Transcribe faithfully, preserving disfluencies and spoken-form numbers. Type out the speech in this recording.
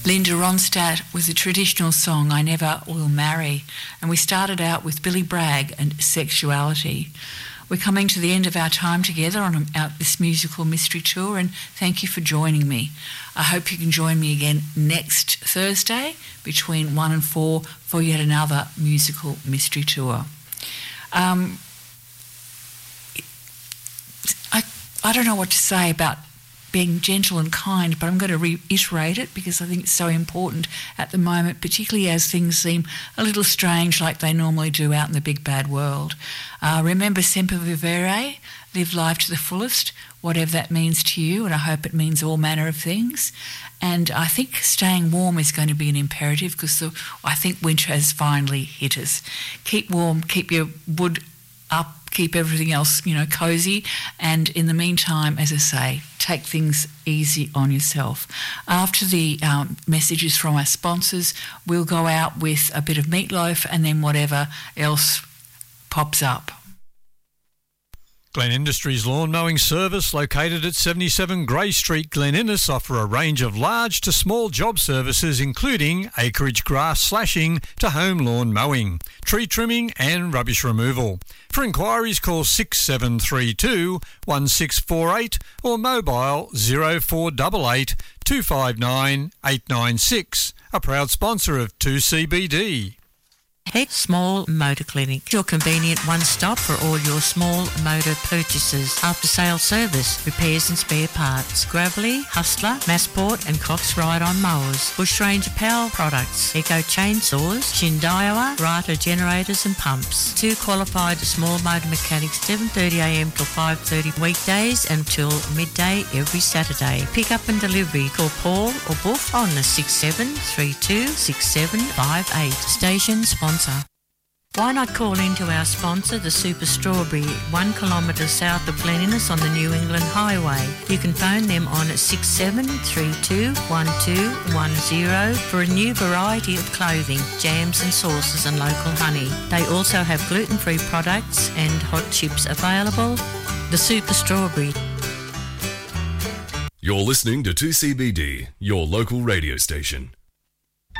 Linda Ronstadt with a traditional song, I Never Will Marry. And we started out with Billy Bragg and Sexuality. We're coming to the end of our time together on our, this musical mystery tour, and thank you for joining me. I hope you can join me again next Thursday between one and four for yet another musical mystery tour. Um, I, I don't know what to say about being gentle and kind, but I'm going to reiterate it because I think it's so important at the moment, particularly as things seem a little strange like they normally do out in the big bad world. Uh, remember Semper Vivere, live life to the fullest, whatever that means to you, and I hope it means all manner of things. And I think staying warm is going to be an imperative because the, I think winter has finally hit us. Keep warm, keep your wood up, keep everything else, you know, cosy. And in the meantime, as I say, take things easy on yourself. After the um, messages from our sponsors, we'll go out with a bit of meatloaf and then whatever else pops up. Glen Industries Lawn Mowing Service, located at seventy-seven Grey Street, Glen Innes, offer a range of large to small job services including acreage grass slashing to home lawn mowing, tree trimming and rubbish removal. For inquiries, call six seven three two, one six four eight or mobile zero four eight eight, two five nine, eight nine six, a proud sponsor of two C B D. Heck Small Motor Clinic, your convenient one-stop for all your small motor purchases. After-sale service, repairs and spare parts. Gravely, Hustler, Massport and Cox Ride-On mowers. Bushranger Power products. Eco chainsaws. Shindaiwa, Rata generators and pumps. Two qualified small motor mechanics, seven thirty a m till five thirty weekdays until midday every Saturday. Pick up and delivery. Call Paul or Boof on the six seven three two, six seven five eight. Station sponsor. Why not call into our sponsor, the Super Strawberry, one kilometre south of Glen Innes on the New England Highway. You can phone them on six seven three two, one two one zero for a new variety of clothing, jams and sauces and local honey. They also have gluten-free products and hot chips available. The Super Strawberry. You're listening to two C B D, your local radio station.